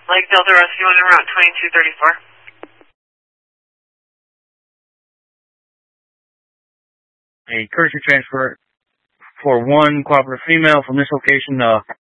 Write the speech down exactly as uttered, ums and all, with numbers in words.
Lake Delta Rescue on Route twenty-two thirty-four. A courtesy transfer for one cooperative female from this location, uh,